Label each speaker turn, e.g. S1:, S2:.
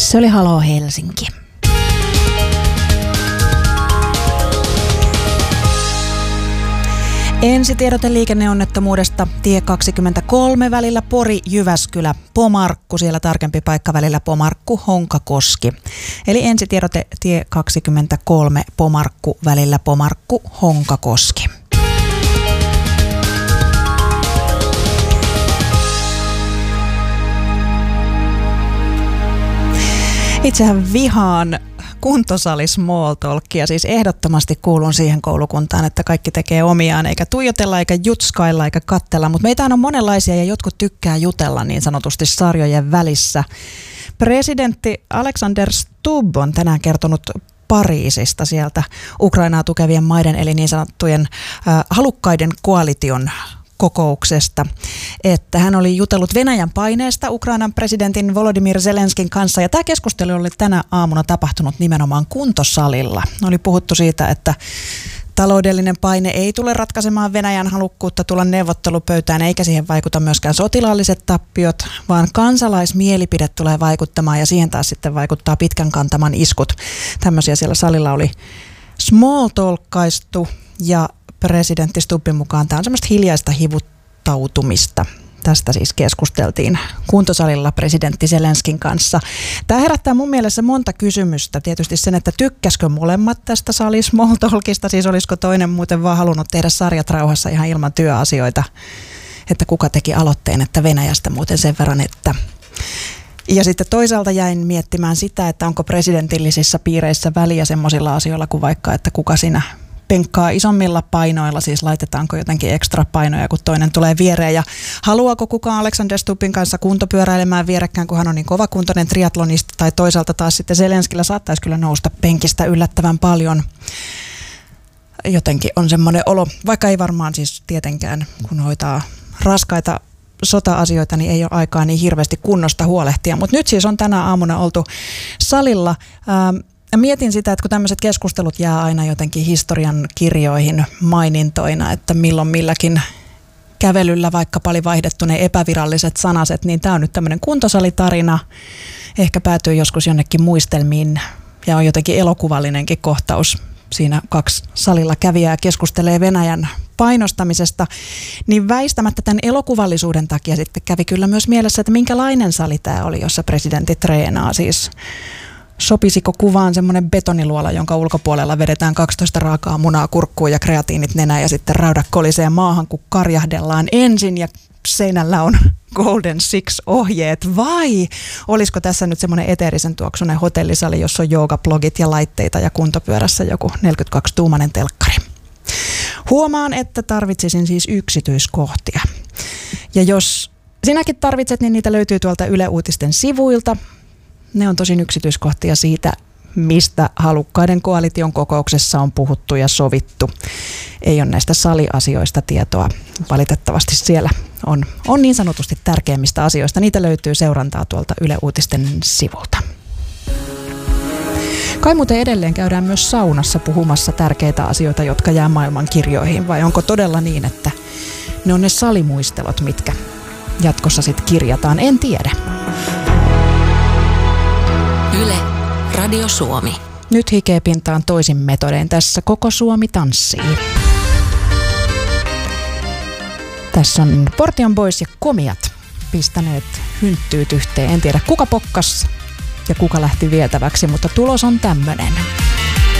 S1: Se oli Haloo Helsinki. Ensitiedote liikenneonnettomuudesta tie 23 välillä Pori-Jyväskylä, Pomarkku, siellä tarkempi paikka välillä Pomarkku-Honkakoski. Eli ensitiedote tie 23 Pomarkku välillä Pomarkku-Honkakoski. Itsehän vihaan kuntosali small talkia, siis ehdottomasti kuulun siihen koulukuntaan, että kaikki tekee omiaan, eikä tuijotella, eikä jutskailla, eikä kattella, mutta meitä on monenlaisia ja jotkut tykkää jutella niin sanotusti sarjojen välissä. Presidentti Alexander Stubb on tänään kertonut Pariisista, sieltä Ukrainaa tukevien maiden eli niin sanottujen halukkaiden koalition kokouksesta, että hän oli jutellut Venäjän paineesta Ukrainan presidentin Volodymyr Zelenskin kanssa, ja tämä keskustelu oli tänä aamuna tapahtunut nimenomaan kuntosalilla. Oli puhuttu siitä, että taloudellinen paine ei tule ratkaisemaan Venäjän halukkuutta tulla neuvottelupöytään, eikä siihen vaikuta myöskään sotilaalliset tappiot, vaan kansalaismielipide tulee vaikuttamaan, ja siihen taas sitten vaikuttaa pitkän kantaman iskut. Tämmöisiä siellä salilla oli small talkkaistu, ja presidentti Stubbin mukaan tämä on semmoista hiljaista hivuttautumista. Tästä siis keskusteltiin kuntosalilla presidentti Zelenskin kanssa. Tämä herättää mun mielessä monta kysymystä. Tietysti sen, että tykkäskö molemmat tästä sali small talkista, siis olisiko toinen muuten vaan halunnut tehdä sarjat rauhassa ihan ilman työasioita, että kuka teki aloitteen, että Venäjästä muuten sen verran, että... Ja sitten toisaalta jäin miettimään sitä, että onko presidentillisissä piireissä väliä semmoisilla asioilla kuin vaikka, että kuka siinä penkkaa isommilla painoilla, siis laitetaanko jotenkin ekstra painoja, kun toinen tulee viereen, ja haluaako kukaan Alexander Stubbin kanssa kuntopyöräilemään vierekään, kun hän on niin kovakuntoinen triatlonista, tai toisaalta taas sitten Zelenskillä saattaisi kyllä nousta penkistä yllättävän paljon. Jotenkin on semmoinen olo, vaikka ei varmaan siis tietenkään, kun hoitaa raskaita sota-asioita, niin ei ole aikaa niin hirveästi kunnosta huolehtia, mutta nyt siis on tänä aamuna oltu salilla. Mietin sitä, että kun tämmöiset keskustelut jää aina jotenkin historian kirjoihin mainintoina, että milloin milläkin kävelyllä vaikka oli vaihdettu ne epäviralliset sanaset, niin tämä on nyt tämmöinen kuntosalitarina. Ehkä päätyy joskus jonnekin muistelmiin ja on jotenkin elokuvallinenkin kohtaus. Siinä kaksi salilla kävijää keskustelee Venäjän painostamisesta, niin väistämättä tämän elokuvallisuuden takia sitten kävi kyllä myös mielessä, että minkälainen sali tämä oli, jossa presidentti treenaa. Siis sopisiko kuvaan semmoinen betoniluola, jonka ulkopuolella vedetään 12 raakaa munaa kurkkuun ja kreatiinit nenään ja sitten raudat kolisee maahan, kun karjahdellaan ensin ja seinällä on Golden Six-ohjeet, vai olisiko tässä nyt semmoinen eteerisen tuoksunen hotellisali, jossa on joogablogit ja laitteita ja kuntopyörässä joku 42-tuumainen telkkari. Huomaan, että tarvitsisin siis yksityiskohtia. Ja jos sinäkin tarvitset, niin niitä löytyy tuolta Yle Uutisten sivuilta. Ne on tosin yksityiskohtia siitä, mistä halukkaiden koalition kokouksessa on puhuttu ja sovittu. Ei ole näistä saliasioista tietoa. Valitettavasti siellä on niin sanotusti tärkeimmistä asioista. Niitä löytyy seurantaa tuolta Yle Uutisten sivulta. Kai muuten edelleen käydään myös saunassa puhumassa tärkeitä asioita, jotka jää maailman kirjoihin. Vai onko todella niin, että ne on ne salimuistelot, mitkä jatkossa sitten kirjataan? En tiedä.
S2: Yle, Radio Suomi.
S1: Nyt hikeä pintaan toisin metodein. Tässä koko Suomi tanssii. Tässä on Portion Boys ja Komiat pistäneet hynttyyt yhteen. En tiedä kuka pokkas ja kuka lähti vietäväksi, mutta tulos on tämmönen.